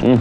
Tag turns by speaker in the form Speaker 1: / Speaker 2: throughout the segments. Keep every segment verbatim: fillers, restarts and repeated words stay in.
Speaker 1: 嗯。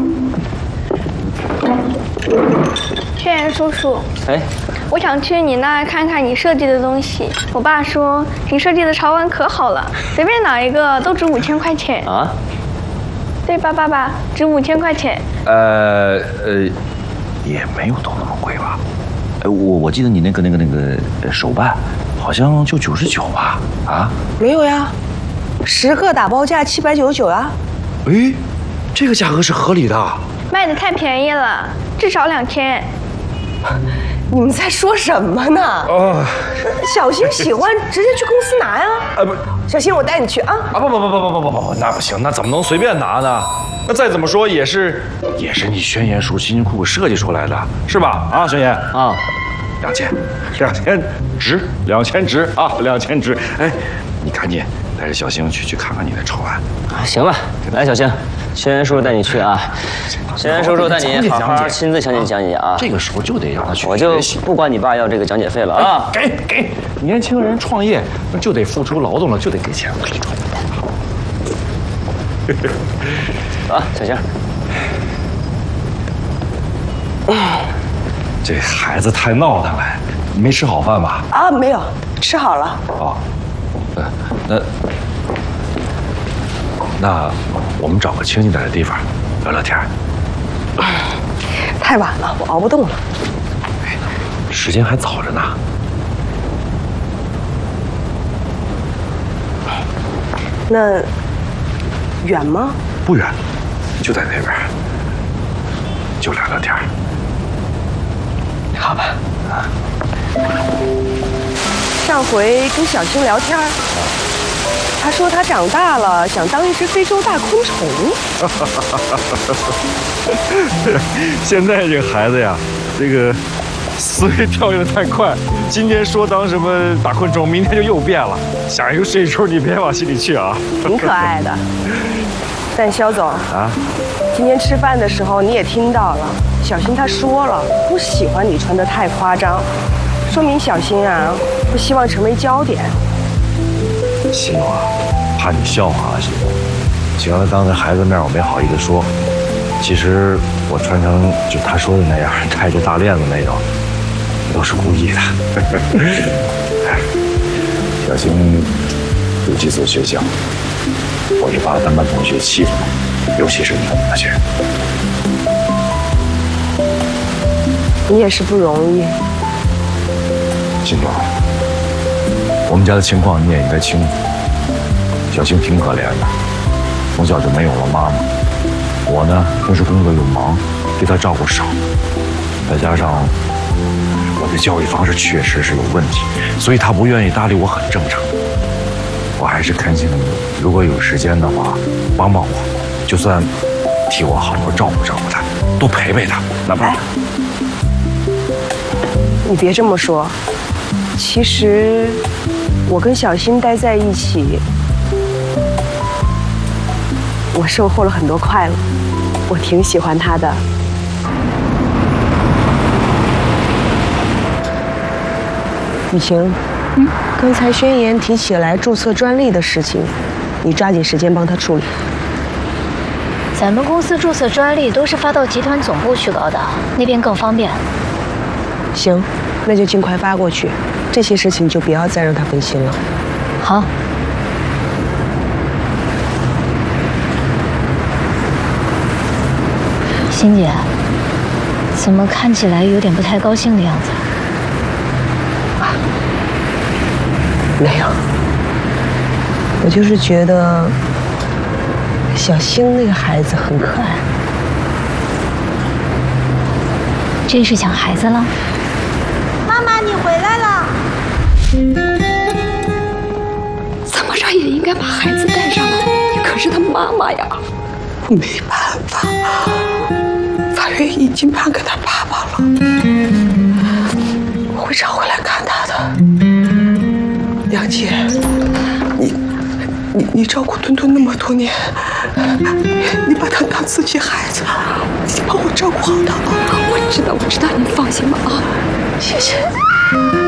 Speaker 2: 轩辕叔叔，
Speaker 1: 哎，
Speaker 2: 我想去你那儿看看你设计的东西。我爸说你设计的潮玩可好了，随便哪一个都值五千块钱
Speaker 1: 啊？
Speaker 2: 对吧，爸爸？值五千块钱。
Speaker 3: 呃呃，也没有都那么贵吧？哎，我我记得你那个那个那个手办，好像就九十九吧？啊？
Speaker 4: 没有呀，十个打包价七百九十九啊。
Speaker 3: 哎，这个价格是合理的。
Speaker 2: 卖的太便宜了，至少两千。
Speaker 4: 你们在说什么呢？
Speaker 3: 哦，
Speaker 4: 小新喜欢，直接去公司拿呀。
Speaker 3: 啊不，
Speaker 4: 小新，我带你去啊。
Speaker 3: 啊不不不不不不不不，那不行，那怎么能随便拿呢？那再怎么说也是也是你轩辕叔辛辛苦苦设计出来的，是吧？啊，轩辕
Speaker 1: 啊，
Speaker 3: 两千，两千值，两千值啊，两千值。哎，你赶紧带着小星去去看看你的潮玩。
Speaker 1: 行吧，来，小星，轩辕叔叔带你去啊。轩辕叔叔带你好好亲自向你讲解啊！
Speaker 3: 这个时候就得让他去，
Speaker 1: 我就不管你爸要这个讲解费了啊！
Speaker 3: 给给，年轻人创业就得付出劳动了，就得给钱。
Speaker 1: 啊，小星，
Speaker 3: 这孩子太闹腾了，你没吃好饭吧？
Speaker 4: 啊，没有，吃好了。
Speaker 3: 哦，呃，那那我们找个清静点的地方聊聊天。
Speaker 4: 太晚了，我熬不动了。
Speaker 3: 哎，时间还早着呢。
Speaker 4: 那远吗？
Speaker 3: 不远，就在那边，就聊聊天。
Speaker 4: 好吧。啊。上回跟小星聊天，他说他长大了想当一只非洲大昆虫。
Speaker 3: 现在这个孩子呀，这个思维跳跃的太快，今天说当什么大昆虫，明天就又变了。下一个这时候你别往心里去啊。
Speaker 4: 挺可爱的。但肖总啊，今天吃饭的时候你也听到了，小新他说了不喜欢你穿得太夸张，说明小新啊不希望成为焦点。
Speaker 3: 心啊，怕你笑话啊，心。行了，当着孩子面我没好意思说，其实我穿成就他说的那样，戴着大链子那种，都是故意的。小新有几所学校，我是怕咱班同学欺负他，尤其是你们那些人。
Speaker 4: 你也是不容易。
Speaker 3: 心总，我们家的情况你也应该清楚。小星挺可怜的，从小就没有了妈妈。我呢，平时工作又忙，对她照顾少，再加上我的教育方式确实是有问题，所以她不愿意搭理我很正常。我还是恳请你，如果有时间的话，帮帮我，就算替我好好照顾照顾她，多陪陪她，哪怕……
Speaker 4: 你别这么说，其实我跟小新待在一起，我收获了很多快乐，我挺喜欢他的。雨晴，嗯，刚才宣言提起来注册专利的事情，你抓紧时间帮他处理。
Speaker 5: 咱们公司注册专利都是发到集团总部去搞的，那边更方便。
Speaker 4: 行，那就尽快发过去，这些事情就不要再让他分心了。
Speaker 5: 好。欣姐，怎么看起来有点不太高兴的样子？
Speaker 4: 啊，没有，我就是觉得小星那个孩子很可爱。
Speaker 5: 这是想孩子了？
Speaker 6: 妈妈，你回来了。
Speaker 7: 怎么着也应该把孩子带上来，你可是他妈妈呀。
Speaker 4: 我没办法。法院已经判给他爸爸了，我会找回来看他的。梁姐，你你你照顾墩墩那么多年，你把他当自己孩子，你帮我照顾好他啊！
Speaker 7: 我知道，我知道，你放心吧啊！
Speaker 4: 谢谢。